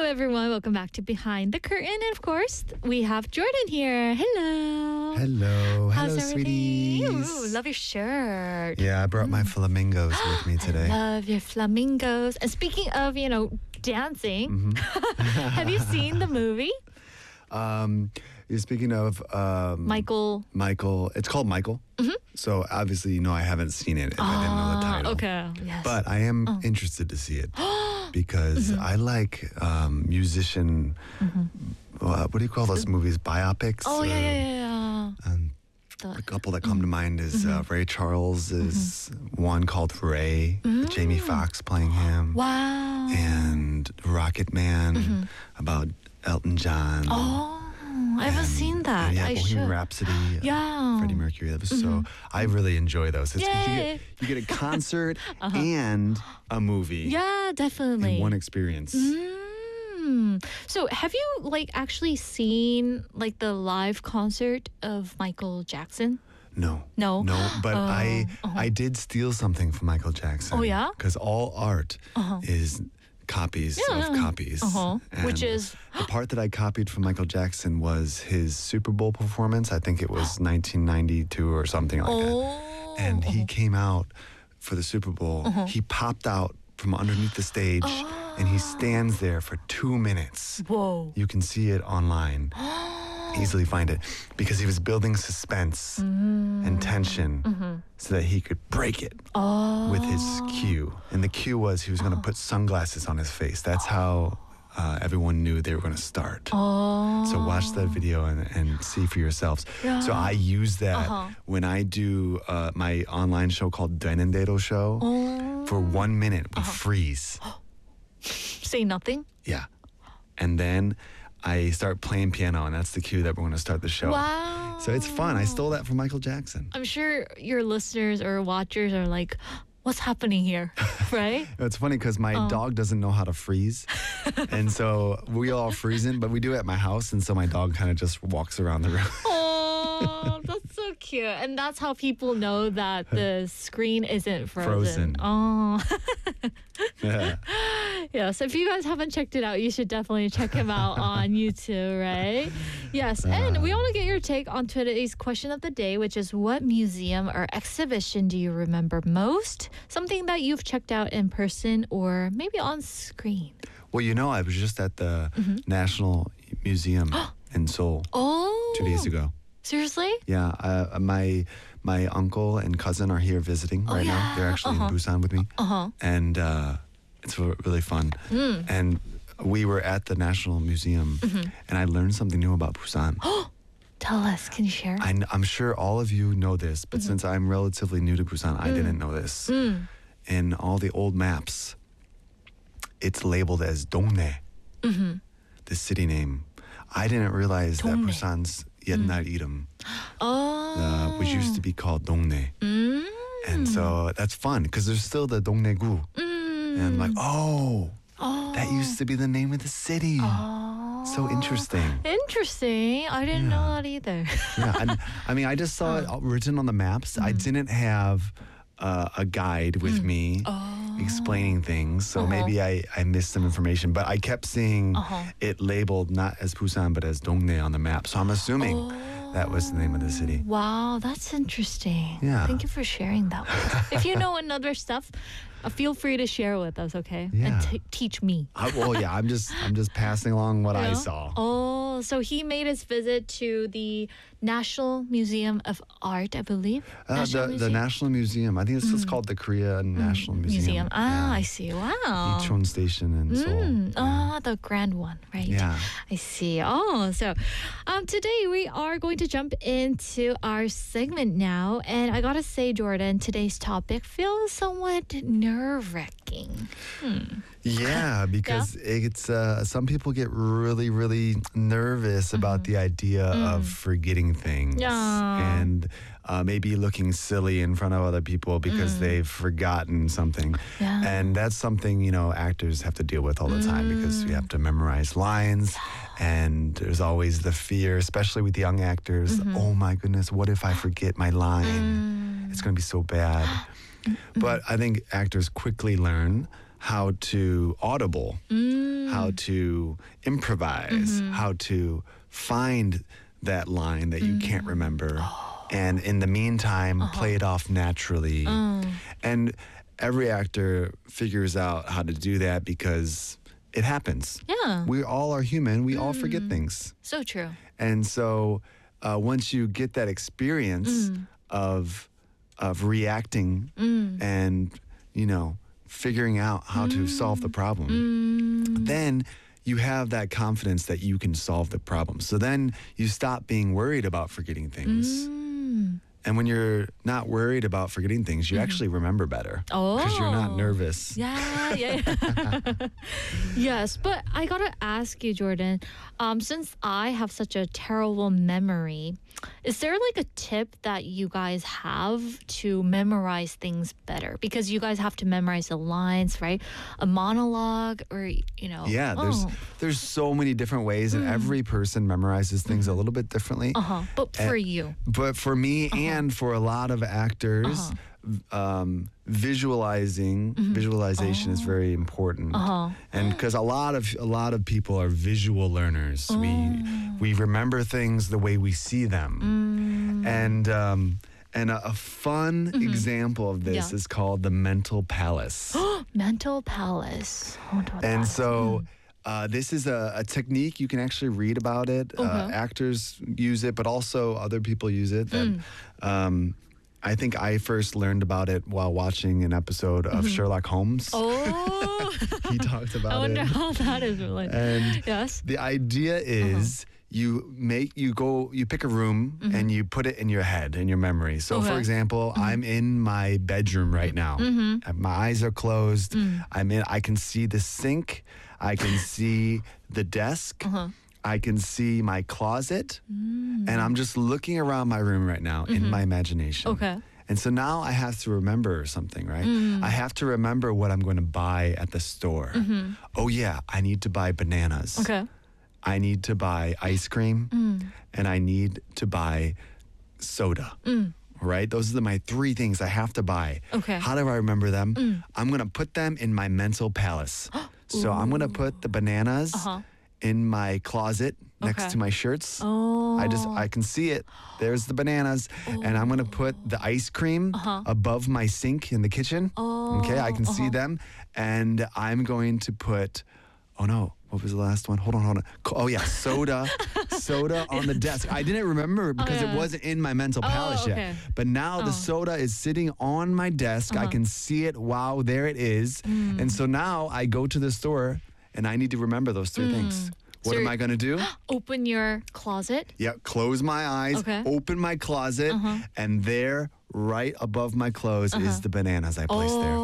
everyone. Welcome back to Behind the Curtain. And of course, we have Jordan here. Hello. Hello. How's Hello, everything? sweeties. Ooh, love your shirt. Yeah, I brought my flamingos with me today. Love your flamingos. And speaking of, dancing, have you seen the movie? You're speaking of Michael. It's called Michael. So obviously, I haven't seen it if I didn't know the title. Okay. Yes. But I am interested to see it because I like musician. What do you call those movies? Biopics. Oh, yeah. A couple that come to mind is Ray Charles is one called Ray, with Jamie Foxx playing him. Wow. And Rocket Man about Elton John. Oh, I haven't seen that. Yeah, I Bohemian should. Rhapsody. Yeah. Freddie Mercury. That was so. I really enjoy those. Yay. You get a concert and a movie Yeah, definitely. in one experience. So have you actually seen the live concert of Michael Jackson? No. No? But I did steal something from Michael Jackson. Oh, yeah? Because all art is copies of copies. And Which is the part that I copied from Michael Jackson was his Super Bowl performance. I think it was 1992 or something like that. And he came out for the Super Bowl. He popped out from underneath the stage and he stands there for 2 minutes. Whoa. You can see it online. Easily find it because he was building suspense and tension so that he could break it with his cue. And the cue was he was going to put sunglasses on his face. That's how everyone knew they were going to start. So watch that video and see for yourselves. Yeah. So I use that when I do my online show called Denendero Show. For 1 minute, we freeze. Say nothing? Yeah. And then I start playing piano, and that's the cue that we're going to start the show. Wow. So it's fun. I stole that from Michael Jackson. I'm sure your listeners or watchers are like, what's happening here? Right? It's funny because my dog doesn't know how to freeze. And so we all freezing, but we do it at my house. And so my dog kind of just walks around the room. Oh, that's so cute. And that's how people know that the screen isn't frozen. Oh. Yeah, so if you guys haven't checked it out, you should definitely check him out on YouTube, right? Yes, and we want to get your take on today's question of the day, which is what museum or exhibition do you remember most? Something that you've checked out in person or maybe on screen. Well, I was just at the National Museum in Seoul 2 days ago. Seriously? Yeah, my uncle and cousin are here visiting right now. They're actually in Busan with me. And it's really fun. And we were at the National Museum, and I learned something new about Busan. Tell us, can you share? I'm sure all of you know this, but since I'm relatively new to Busan, I didn't know this. In all the old maps, it's labeled as Dongnae, the city name. I didn't realize that Busan's 옛날 이름, which used to be called Dongnae. And so that's fun because there's still the Dongnae-gu. And I'm like, that used to be the name of the city. So interesting. Interesting. I didn't know that either. Yeah, and I just saw it written on the maps. I didn't have a guide with me explaining things, so maybe I missed some information. But I kept seeing it labeled not as Busan but as Dongnae on the map, so I'm assuming that was the name of the city. Wow, that's interesting. Yeah. Thank you for sharing that with us. If you know another stuff, feel free to share with us, okay? Yeah. And teach me. I'm just passing along what I saw. Oh, so he made his visit to the National Museum of Art, I believe. The National Museum. I think it's just called the Korea National Museum. Ah, I see. Wow. Icheon Station in Seoul. The grand one, right? Yeah. I see. Oh, so today we are going to jump into our segment now. And I gotta say, Jordan, today's topic feels somewhat nerve-wracking. Yeah, because it's some people get really, really nervous about the idea of forgetting things and maybe looking silly in front of other people because they've forgotten something. Yeah. And that's something, actors have to deal with all the time because you have to memorize lines. And there's always the fear, especially with young actors. Oh my goodness, what if I forget my line? It's going to be so bad. But I think actors quickly learn how to audible how to improvise, how to find that line that you can't remember. And in the meantime, play it off naturally. And every actor figures out how to do that because it happens. Yeah. We all are human. We all forget things. So true. And so once you get that experience of reacting and, figuring out how to solve the problem, then you have that confidence that you can solve the problem. So then you stop being worried about forgetting things. And when you're not worried about forgetting things, you actually remember better. Because you're not nervous. Yeah. Yes, but I gotta ask you, Jordan, since I have such a terrible memory, is there like a tip that you guys have to memorize things better? Because you guys have to memorize the lines, right? A monologue or, Yeah, there's so many different ways, and every person memorizes things a little bit differently. But for you. But for me and for a lot of actors, visualization is very important. And because a lot of people are visual learners. We remember things the way we see them. And a fun example of this is called the mental palace. Mental palace. And so this is a technique. You can actually read about it. Actors use it, but also other people use it. I think I first learned about it while watching an episode of Sherlock Holmes. He talked about it. I wonder how that is related. And yes. the idea is you pick a room and you put it in your head, in your memory. So for example, I'm in my bedroom right now. My eyes are closed. I can see the sink. I can see the desk. I can see my closet. And I'm just looking around my room right now in my imagination. Okay. And so now I have to remember something, right? I have to remember what I'm going to buy at the store. Oh yeah, I need to buy bananas. Okay. I need to buy ice cream. And I need to buy soda. Right? Those are my 3 things I have to buy. Okay. How do I remember them? I'm going to put them in my mental palace. So I'm going to put the bananas in my closet next to my shirts. I can see it. There's the bananas. And I'm going to put the ice cream above my sink in the kitchen. Okay, I can see them. And I'm going to put, what was the last one? Hold on. Oh yeah, soda on the desk. I didn't remember because it wasn't in my mental palace yet. But now the soda is sitting on my desk. I can see it. Wow, there it is. And so now I go to the store and I need to remember those 3 things. What am I going to do? Open your closet. Yeah, close my eyes, open my closet, and there, right above my clothes, is the bananas I placed there.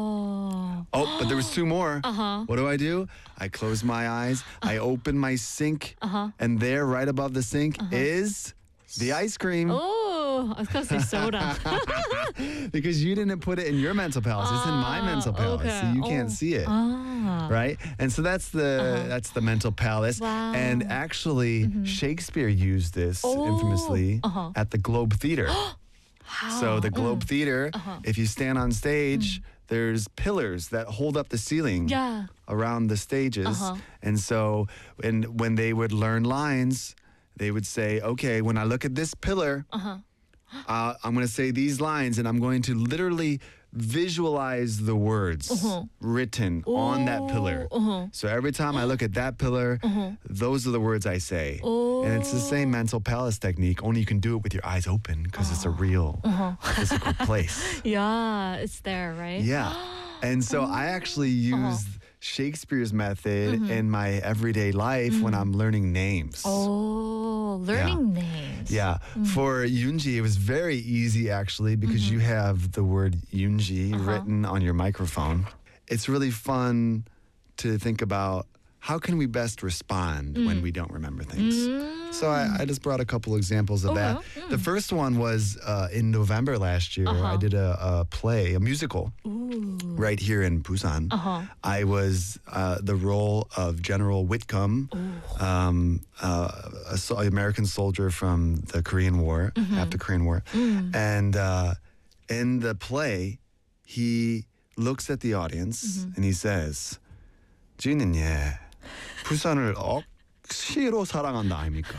Oh, but there was 2 more. What do? I close my eyes, I open my sink, and there, right above the sink, is the ice cream. Oh, I was going to say soda. Because you didn't put it in your mental palace. It's in my mental palace, so you can't see it. Right? And so that's the mental palace. Wow. And actually, Shakespeare used this infamously at the Globe Theater. So the Globe Theater, if you stand on stage, there's pillars that hold up the ceiling around the stages. And so when they would learn lines, they would say, okay, when I look at this pillar, I'm going to say these lines, and I'm going to literally visualize the words written on that pillar. So every time I look at that pillar, those are the words I say. And it's the same mental palace technique, only you can do it with your eyes open because it's a real physical place. Yeah, it's there, right? Yeah. And so I actually use Shakespeare's method in my everyday life when I'm learning names. Learning names. Yeah. For Yoonji, it was very easy actually because you have the word Yoonji written on your microphone. It's really fun to think about how can we best respond when we don't remember things. So I just brought a couple examples of that. The first one was in November last year. I did a play, a musical, right here in Busan. I was the role of General Whitcomb, an American soldier from the Korean War, after Korean War. And in the play, he looks at the audience and he says, 주인은 부산을 억시로 사랑한다 아닙니까?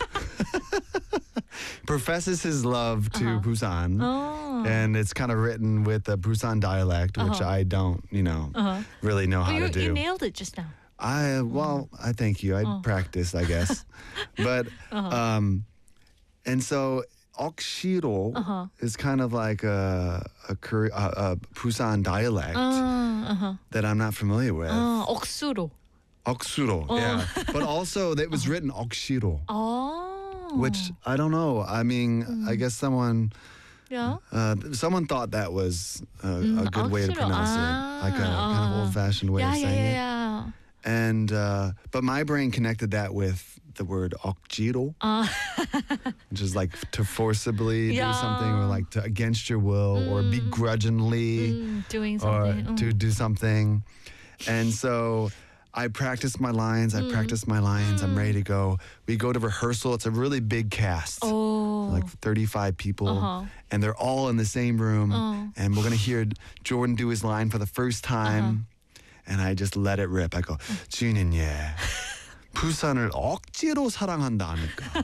Professes his love to Busan. Oh. And it's kind of written with the Busan dialect, which I don't, really know how to do. You nailed it just now. I thank you. I practiced, I guess. But and so 억시로 is kind of like a Busan dialect that I'm not familiar with. 억수로. 억수로, yeah. But also it was written 억시로, which I don't know. I mean, I guess someone thought that was a good way to pronounce it, like a kind of old-fashioned way of saying it. Yeah. And but my brain connected that with the word 억지로, which is like to forcibly do something, or like to against your will, or begrudgingly Doing or something. to do something. And so I practiced my lines. I'm ready to go. We go to rehearsal. It's a really big cast, like 35 people, and they're all in the same room. And we're going to hear Jordan do his line for the first time. And I just let it rip. I go, 준인 예. 부산을 억지로 사랑한다 아닙니까?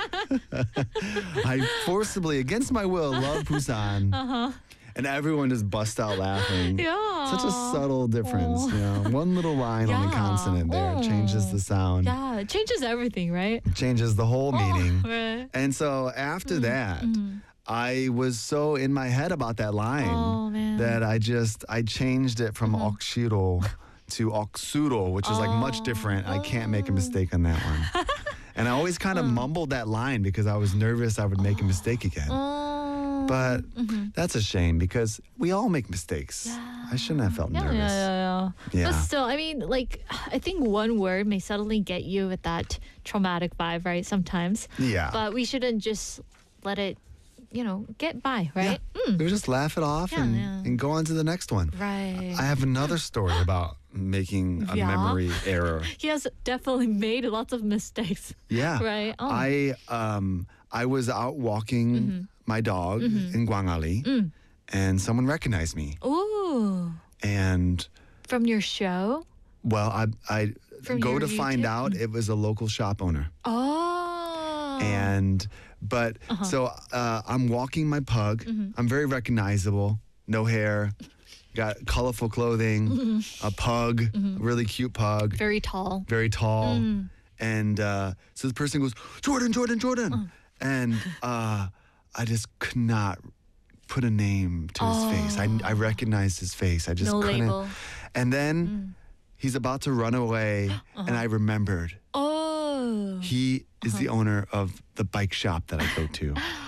I forcibly, against my will, love Busan. And everyone just bust out laughing. Yeah. Such a subtle difference, One little line on the consonant there changes the sound. Yeah, it changes everything, right? Changes the whole meaning. Right. And so after that, I was so in my head about that line that I changed it from 억시로 to 억수로, which is like much different. I can't make a mistake on that one. And I always kind of mumbled that line because I was nervous I would make a mistake again. But that's a shame because we all make mistakes. I shouldn't have felt nervous. Yeah. Yeah. But still, I mean, like, I think one word may suddenly get you with that traumatic vibe, right? Sometimes. Yeah. But we shouldn't just let it, get by, right? We just laugh it off and go on to the next one. Right. I have another story about making a memory error. He has definitely made lots of mistakes. Yeah. Right. I was out walking my dog in Gwangali, and someone recognized me. Ooh. And from your show? Well, I From go your to find YouTube? out it was a local shop owner. Oh. So I'm walking my pug. I'm very recognizable. No hair, got colorful clothing, a pug, really cute pug. Very tall. Very tall. And so the person goes, Jordan. And I just could not put a name to his face. I recognized his face. I just No couldn't. label. And then he's about to run away, and I remembered Oh. he is the owner of the bike shop that I go to.